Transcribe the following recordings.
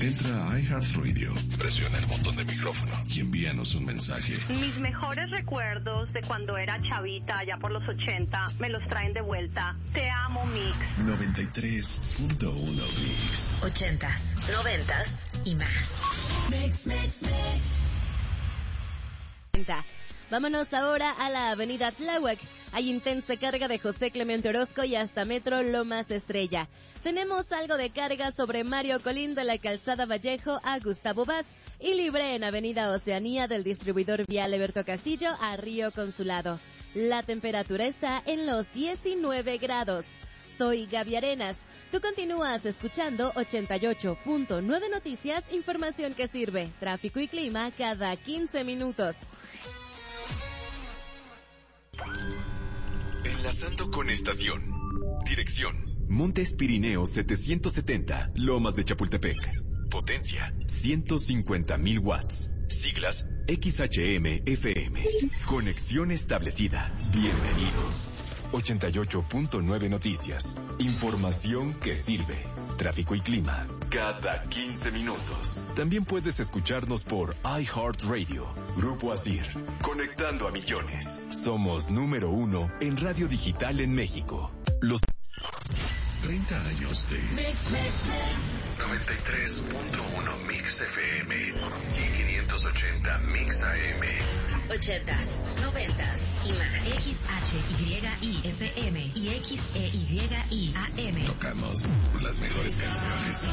Entra a iHeartRadio, presiona el botón de micrófono y envíanos un mensaje. Mis mejores recuerdos de cuando era chavita, allá por los 80, me los traen de vuelta. Te amo, Mix. 93.1 Mix. 80s, 90s y más. Mix. Vámonos ahora a la avenida Tláhuac. Hay intensa carga de José Clemente Orozco y hasta Metro Lomas Estrella. Tenemos algo de carga sobre Mario Colín de la Calzada Vallejo a Gustavo Vaz y libre en avenida Oceanía del distribuidor vial Eberto Castillo a Río Consulado. La temperatura está en los 19 grados. Soy Gaby Arenas. Tú continúas escuchando 88.9 Noticias, información que sirve. Tráfico y clima cada 15 minutos. Enlazando con estación. Dirección: Montes Pirineos 770, Lomas de Chapultepec. Potencia: 150,000 watts. Siglas: XHM-FM. Conexión establecida. Bienvenido. 88.9 Noticias. Información que sirve. Tráfico y clima cada 15 minutos. También puedes escucharnos por iHeartRadio. Grupo Asir. Conectando a millones. Somos número 1 en radio digital en México. Los 30 años de 93.1 Mix FM y 580 Mix AM. 80s, 90s y más. XHYIFM y XEYIAM. Tocamos las mejores canciones.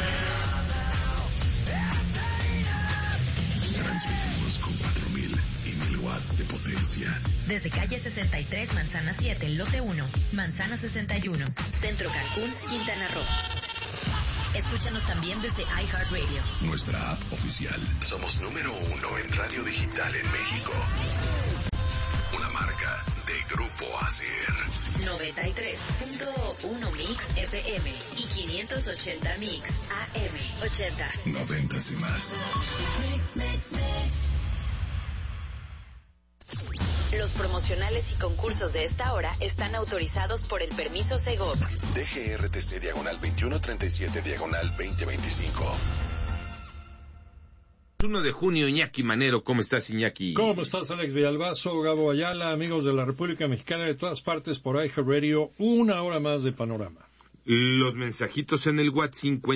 Transmitimos con 4,000 y 1,000 watts de potencia. Desde calle 63, Manzana 7, lote 1, Manzana 61, Centro Cancún, Quintana Roo. Escúchanos también desde iHeartRadio. Nuestra app oficial. Somos número 1 en radio digital en México. Una marca de Grupo Asir. 93.1 Mix FM y 580 Mix AM. 80s. 90s y más. Los promocionales y concursos de esta hora están autorizados por el permiso Segov. DGRTC /2137/2025. 1 de junio, Iñaki Manero. ¿Cómo estás, Iñaki? ¿Cómo estás, Alex Villalbazo, Gabo Ayala, amigos de la República Mexicana de todas partes por iHeartRadio? Una hora más de panorama. Los mensajitos en el WhatsApp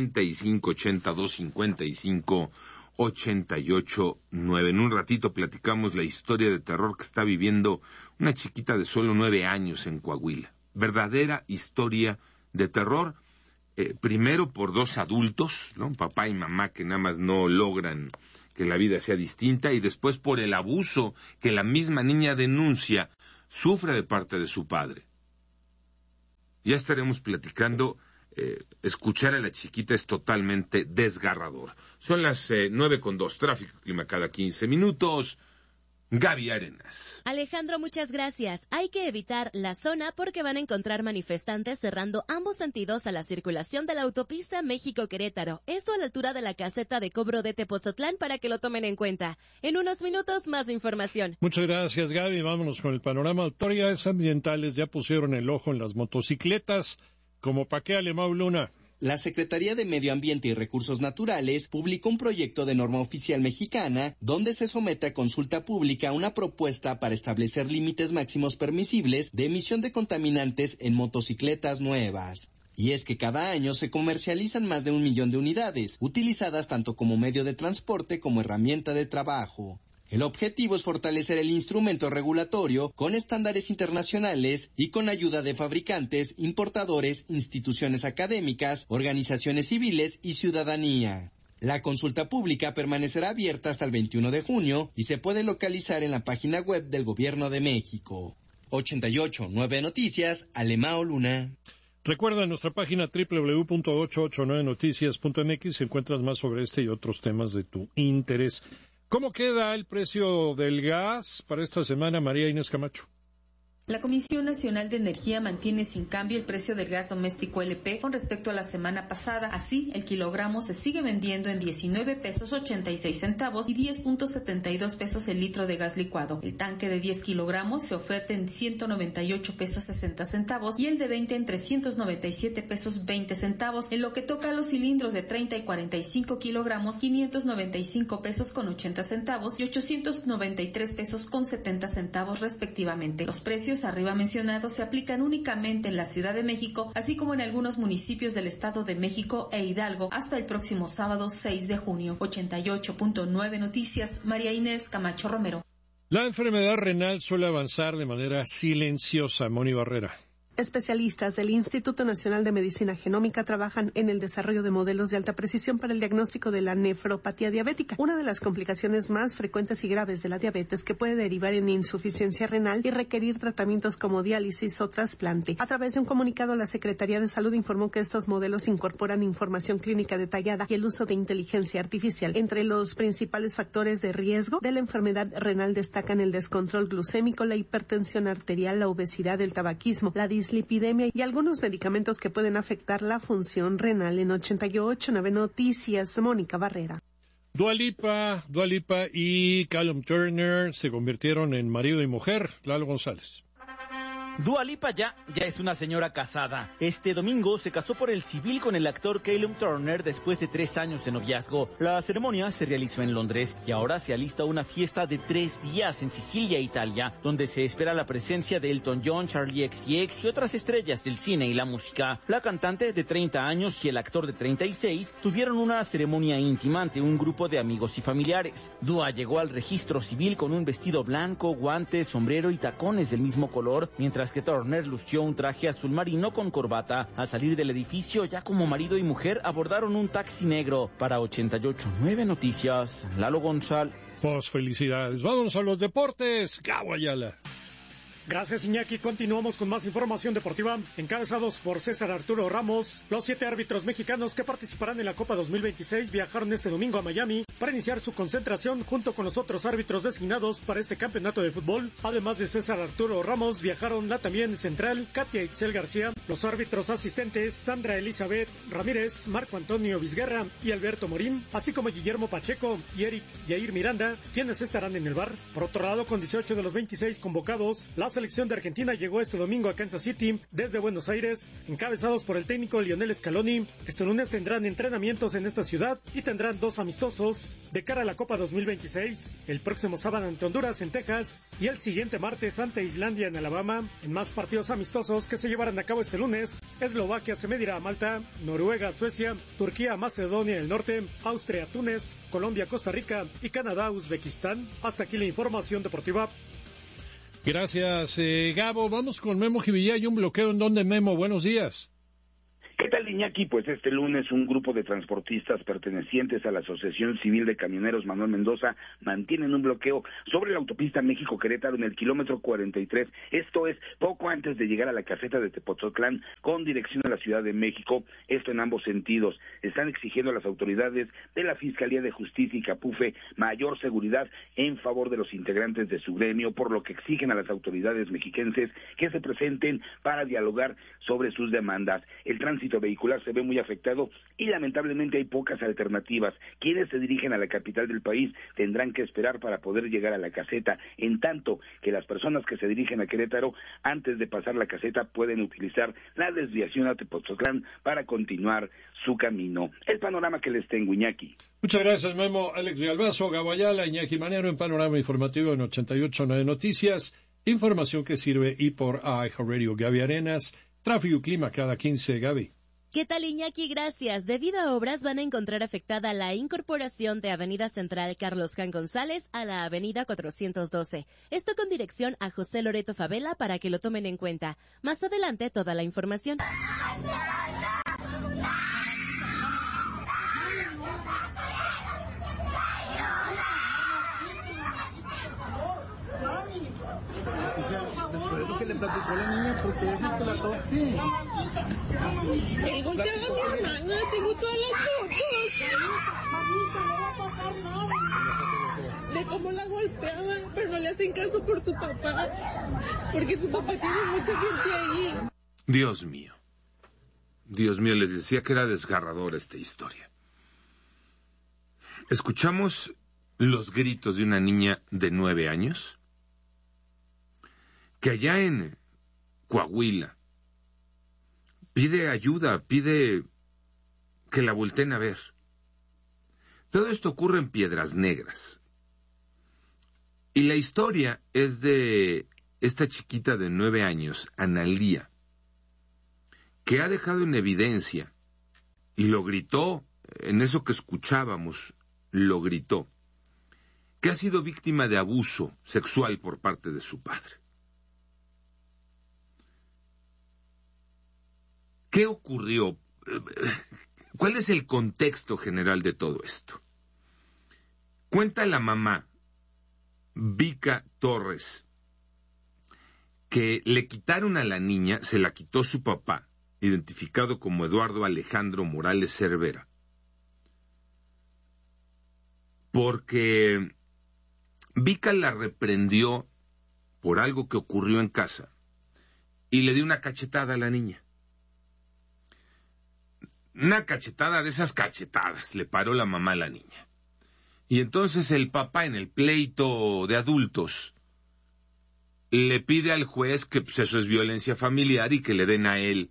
5582558889. En un ratito platicamos la historia de terror que está viviendo una chiquita de solo 9 años en Coahuila. Verdadera historia de terror, primero por 2 adultos, ¿no? Papá y mamá, que nada más no logran que la vida sea distinta, y después por el abuso que la misma niña denuncia, sufre de parte de su padre. Ya estaremos platicando. Escuchar a la chiquita es totalmente desgarrador. Son las 9:02, tráfico y clima cada 15 minutos. Gaby Arenas. Alejandro, muchas gracias. Hay que evitar la zona porque van a encontrar manifestantes cerrando ambos sentidos a la circulación de la autopista México-Querétaro. Esto a la altura de la caseta de cobro de Tepozotlán para que lo tomen en cuenta. En unos minutos, más información. Muchas gracias, Gaby. Vámonos con el panorama. Autoridades ambientales ya pusieron el ojo en las motocicletas. ¿Cómo pa' qué, Alemão Luna? La Secretaría de Medio Ambiente y Recursos Naturales publicó un proyecto de norma oficial mexicana donde se somete a consulta pública una propuesta para establecer límites máximos permisibles de emisión de contaminantes en motocicletas nuevas. Y es que cada año se comercializan más de 1 millón de unidades, utilizadas tanto como medio de transporte como herramienta de trabajo. El objetivo es fortalecer el instrumento regulatorio con estándares internacionales y con ayuda de fabricantes, importadores, instituciones académicas, organizaciones civiles y ciudadanía. La consulta pública permanecerá abierta hasta el 21 de junio y se puede localizar en la página web del Gobierno de México. 88.9 Noticias, Alemão Luna. Recuerda nuestra página www.889noticias.mx, encuentras más sobre este y otros temas de tu interés. ¿Cómo queda el precio del gas para esta semana, María Inés Camacho? La Comisión Nacional de Energía mantiene sin cambio el precio del gas doméstico LP con respecto a la semana pasada. Así, el kilogramo se sigue vendiendo en 19 pesos 86 centavos y 10.72 pesos el litro de gas licuado. El tanque de 10 kilogramos se oferta en 198 pesos 60 centavos y el de 20 en 397 pesos 20 centavos. En lo que toca a los cilindros de 30 y 45 kilogramos, 595 pesos con 80 centavos y 893 pesos con 70 centavos respectivamente. Los precios arriba mencionados se aplican únicamente en la Ciudad de México, así como en algunos municipios del Estado de México e Hidalgo, hasta el próximo sábado 6 de junio. 88.9 Noticias, María Inés Camacho Romero. La enfermedad renal suele avanzar de manera silenciosa, Moni Barrera. Especialistas del Instituto Nacional de Medicina Genómica trabajan en el desarrollo de modelos de alta precisión para el diagnóstico de la nefropatía diabética, una de las complicaciones más frecuentes y graves de la diabetes que puede derivar en insuficiencia renal y requerir tratamientos como diálisis o trasplante. A través de un comunicado, la Secretaría de Salud informó que estos modelos incorporan información clínica detallada y el uso de inteligencia artificial. Entre los principales factores de riesgo de la enfermedad renal destacan el descontrol glucémico, la hipertensión arterial, la obesidad, el tabaquismo, la dislipidemia y algunos medicamentos que pueden afectar la función renal. En 88.9 Noticias, Mónica Barrera. Dua Lipa y Callum Turner se convirtieron en marido y mujer. Lalo González. Dua Lipa ya es una señora casada. Este domingo se casó por el civil con el actor Callum Turner después de 3 años de noviazgo. La ceremonia se realizó en Londres y ahora se alista una fiesta de 3 días en Sicilia, Italia, donde se espera la presencia de Elton John, Charlie XCX y otras estrellas del cine y la música. La cantante de 30 años y el actor de 36 tuvieron una ceremonia íntima ante un grupo de amigos y familiares. Dua llegó al registro civil con un vestido blanco, guantes, sombrero y tacones del mismo color, mientras que Turner lució un traje azul marino con corbata. Al salir del edificio, ya como marido y mujer, abordaron un taxi negro. Para 88.9 Noticias, Lalo González. Pues felicidades. Vamos a los deportes. Gabo Ayala. Gracias, Iñaki. Continuamos con más información deportiva. Encabezados por César Arturo Ramos, los 7 árbitros mexicanos que participarán en la Copa 2026 viajaron este domingo a Miami para iniciar su concentración junto con los otros árbitros designados para este campeonato de fútbol. Además de César Arturo Ramos, viajaron la también central Katia Itzel García, los árbitros asistentes Sandra Elizabeth Ramírez, Marco Antonio Vizguerra y Alberto Morín, así como Guillermo Pacheco y Eric Yair Miranda, quienes estarán en el bar. Por otro lado, con 18 de los 26 convocados, la selección de Argentina llegó este domingo a Kansas City desde Buenos Aires, encabezados por el técnico Lionel Scaloni. Este lunes tendrán entrenamientos en esta ciudad y tendrán 2 amistosos de cara a la Copa 2026, el próximo sábado ante Honduras en Texas y el siguiente martes ante Islandia en Alabama. En más partidos amistosos que se llevarán a cabo este lunes, Eslovaquia se medirá a Malta, Noruega, Suecia, Turquía, Macedonia del Norte, Austria, Túnez, Colombia, Costa Rica y Canadá, Uzbekistán. Hasta aquí la información deportiva. Gracias, Gabo. Vamos con Memo Jivillá y un bloqueo. ¿En dónde, Memo? Buenos días. ¿Qué tal, Iñaki? Pues este lunes un grupo de transportistas pertenecientes a la Asociación Civil de Camioneros Manuel Mendoza mantienen un bloqueo sobre la autopista México-Querétaro en el kilómetro 43, esto es poco antes de llegar a la caseta de Tepoztlán con dirección a la Ciudad de México, esto en ambos sentidos. Están exigiendo a las autoridades de la Fiscalía de Justicia y Capufe mayor seguridad en favor de los integrantes de su gremio, por lo que exigen a las autoridades mexiquenses que se presenten para dialogar sobre sus demandas. El tránsito vehicular se ve muy afectado y lamentablemente hay pocas alternativas. Quienes se dirigen a la capital del país tendrán que esperar para poder llegar a la caseta, en tanto que las personas que se dirigen a Querétaro antes de pasar la caseta pueden utilizar la desviación a Tepoztlán para continuar su camino. El panorama que les tengo, Iñaki. Muchas gracias, Memo. Alex Villalbazo, Gabo Ayala, Iñaki Manero en Panorama Informativo en 88.9 Noticias. Información que sirve y por iHeartRadio. Gaby Arenas, Tráfico y Clima cada 15, Gaby. ¿Qué tal, Iñaki? Gracias. Debido a obras, van a encontrar afectada la incorporación de Avenida Central Carlos Jan González a la Avenida 412. Esto con dirección a José Loreto Favela para que lo tomen en cuenta. Más adelante, toda la información. Después de lo que le platicó la niña, porque es que la tos, sí. Me golpeaba a mi hermana, tengo todas las fotos. Le cómo la golpeaban, pero no le hacen caso por su papá, porque su papá tiene mucha gente ahí. Dios mío, les decía que era desgarradora esta historia. Escuchamos los gritos de una niña de 9 años, que allá en Coahuila pide ayuda, pide que la volteen a ver. Todo esto ocurre en Piedras Negras. Y la historia es de esta chiquita de 9 años, Analía, que ha dejado en evidencia, y lo gritó, en eso que escuchábamos, lo gritó, que ha sido víctima de abuso sexual por parte de su padre. ¿Qué ocurrió? ¿Cuál es el contexto general de todo esto? Cuenta la mamá, Vica Torres, que le quitaron a la niña, se la quitó su papá, identificado como Eduardo Alejandro Morales Cervera, porque Vica la reprendió por algo que ocurrió en casa y le dio una cachetada a la niña. Una cachetada de esas cachetadas, le paró la mamá a la niña. Y entonces el papá, en el pleito de adultos, le pide al juez que pues, eso es violencia familiar y que le den a él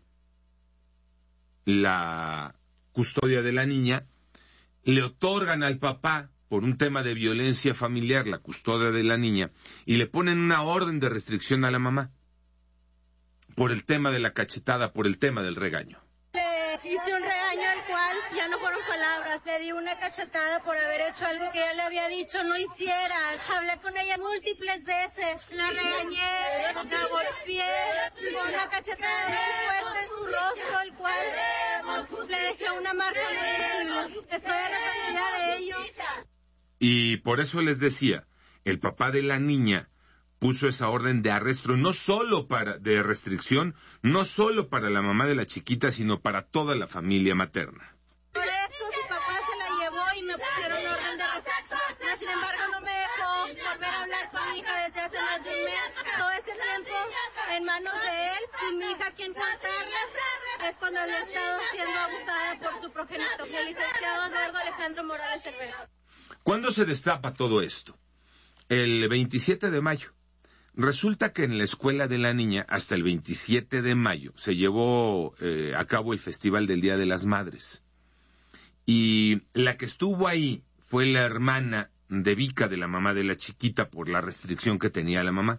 la custodia de la niña. Le otorgan al papá, por un tema de violencia familiar, la custodia de la niña, y le ponen una orden de restricción a la mamá, por el tema de la cachetada, por el tema del regaño. Hice un regaño al cual ya no fueron palabras, le di una cachetada por haber hecho algo que ella le había dicho no hiciera. Hablé con ella múltiples veces, la regañé, la golpeé, con una cachetada muy fuerte en su rostro, el cual le dejé una marca de estoy arrepentida de ello. Y por eso les decía, el papá de la niña puso esa orden de arresto, no solo de restricción, no solo para la mamá de la chiquita, sino para toda la familia materna. Por eso su papá se la llevó y me pusieron orden de restricción. Sin embargo, no me dejó volver a hablar con mi hija desde hace más de un mes. Todo ese tiempo en manos de él, sin mi hija quien contarle, es cuando había estado siendo abusada por su progenitor, el licenciado Eduardo Alejandro Morales Cervera. ¿Cuándo se destapa todo esto? El 27 de mayo. Resulta que en la escuela de la niña, hasta el 27 de mayo, se llevó a cabo el Festival del Día de las Madres. Y la que estuvo ahí fue la hermana de Vica, de la mamá de la chiquita, por la restricción que tenía la mamá.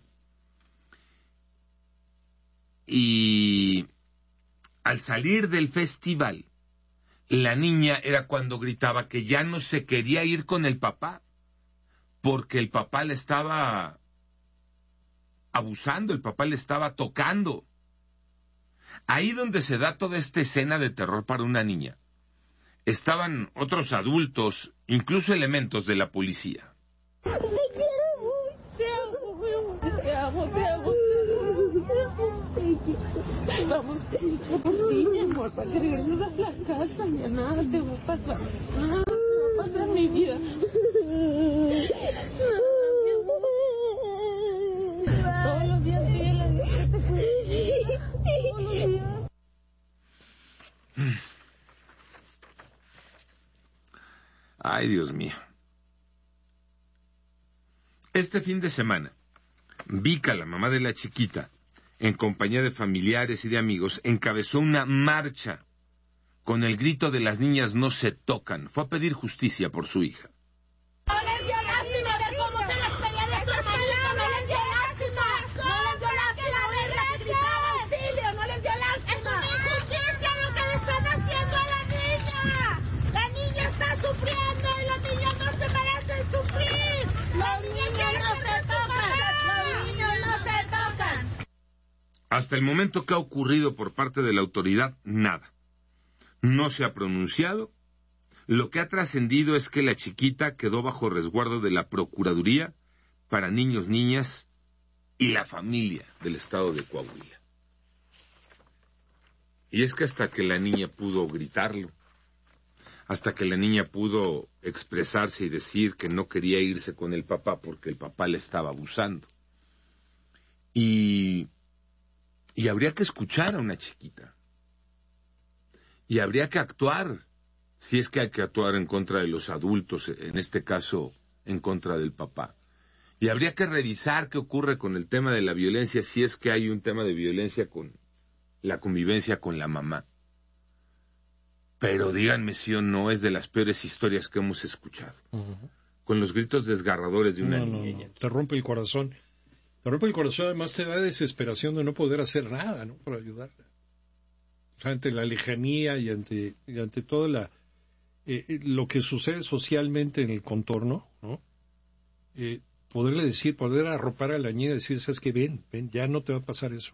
Y al salir del festival, la niña era cuando gritaba que ya no se quería ir con el papá, porque el papá le estaba abusando, el papá le estaba tocando. Ahí donde se da toda esta escena de terror para una niña, estaban otros adultos, incluso elementos de la policía. Te quiero mucho, te amo. Vamos por ti, mi amor, para que regreses a la casa, ya nada te va a pasar. Nada te va a pasar, mi vida. Todos los días pídele que te cuide. Todos los días. Ay, Dios mío. Este fin de semana, Vica, la mamá de la chiquita, en compañía de familiares y de amigos, encabezó una marcha con el grito de las niñas no se tocan. Fue a pedir justicia por su hija. No les dio lástima ver cómo se las pedía de su hermanito, no les dio lástima. No les dio lástima verla que gritaba auxilio, no les dio lástima. Es una injusticia lo que le están haciendo a la niña. La niña está sufriendo y los niños no se merecen sufrir. Los niños no se tocan, los niños no se tocan. Hasta el momento que ha ocurrido por parte de la autoridad, nada. No se ha pronunciado. Lo que ha trascendido es que la chiquita quedó bajo resguardo de la Procuraduría para Niños, Niñas y la familia del estado de Coahuila. Y es que hasta que la niña pudo gritarlo, hasta que la niña pudo expresarse y decir que no quería irse con el papá porque el papá le estaba abusando. Y habría que escuchar a una chiquita. Y habría que actuar, si es que hay que actuar en contra de los adultos, en este caso en contra del papá. Y habría que revisar qué ocurre con el tema de la violencia, si es que hay un tema de violencia con la convivencia con la mamá. Pero díganme si o no es de las peores historias que hemos escuchado. Con los gritos desgarradores de una niña. No. Te rompe el corazón. Te rompe el corazón, además te da desesperación de no poder hacer nada, ¿no? Para ayudarla. O sea, ante la lejanía y ante todo lo que sucede socialmente en el contorno, ¿no? Poderle decir, poder arropar a la niña y decir, ¿sabes qué? Ven, ya no te va a pasar eso.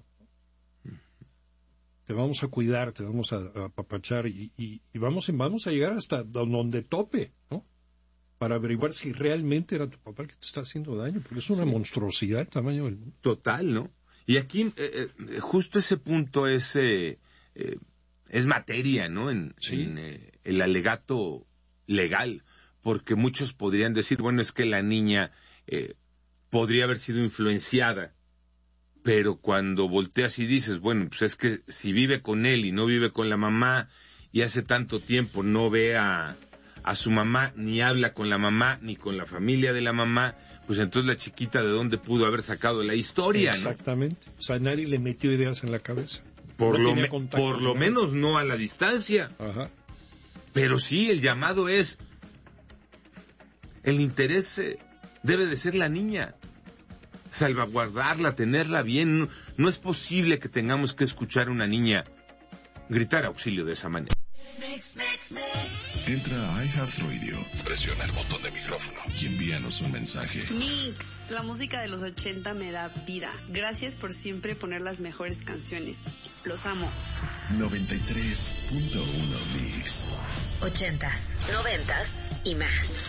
Te vamos a cuidar, te vamos a apapachar y vamos a llegar hasta donde tope, ¿no? Para averiguar si realmente era tu papá el que te está haciendo daño, porque es una monstruosidad el tamaño del mundo. Total, ¿no? Y aquí justo ese punto es materia, ¿no? En el alegato legal, porque muchos podrían decir, bueno, es que la niña podría haber sido influenciada, pero cuando volteas y dices, bueno, pues es que si vive con él y no vive con la mamá y hace tanto tiempo no ve a su mamá, ni habla con la mamá, ni con la familia de la mamá, pues entonces la chiquita de dónde pudo haber sacado la historia, ¿no? Exactamente. O sea, nadie le metió ideas en la cabeza. Por lo menos no a la distancia. Ajá. Pero sí, el llamado es, el interés debe de ser la niña. Salvaguardarla, tenerla bien. No es posible que tengamos que escuchar a una niña gritar auxilio de esa manera. Entra a iHeartRadio, presiona el botón de micrófono y envíanos un mensaje. Mix, la música de los 80 me da vida. Gracias por siempre poner las mejores canciones. Los amo. 93.1 Mix. 80s, 90s y más.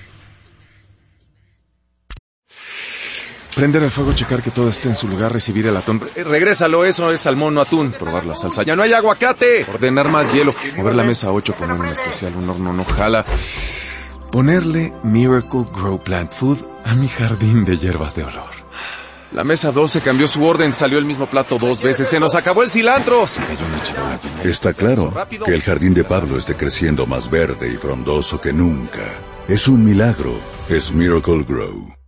Prender el fuego, checar que todo esté en su lugar, recibir el atún. Regrésalo, eso es salmón, no atún. Probar la salsa. ¡Ya no hay aguacate! Ordenar más hielo. Mover la mesa 8, poner un especial, un horno no jala. Ponerle Miracle Grow Plant Food a mi jardín de hierbas de olor. La mesa 12 cambió su orden, salió el mismo plato 2 veces. ¡Se nos acabó el cilantro! Se cayó una chivola. Está claro que el jardín de Pablo esté creciendo más verde y frondoso que nunca. Es un milagro. Es Miracle Grow.